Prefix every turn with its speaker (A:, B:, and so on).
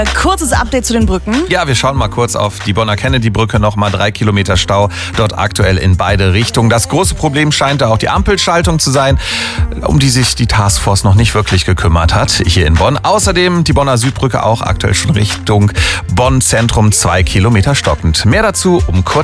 A: Kurzes Update zu den Brücken.
B: Ja, wir schauen mal kurz auf die Bonner Kennedy-Brücke. Nochmal 3 Kilometer Stau. Dort aktuell in beide Richtungen. Das große Problem scheint da auch die Ampelschaltung zu sein, um die sich die Taskforce noch nicht wirklich gekümmert hat hier in Bonn. Außerdem die Bonner Südbrücke auch aktuell schon Richtung Bonn Zentrum 2 Kilometer stockend. Mehr dazu um kurz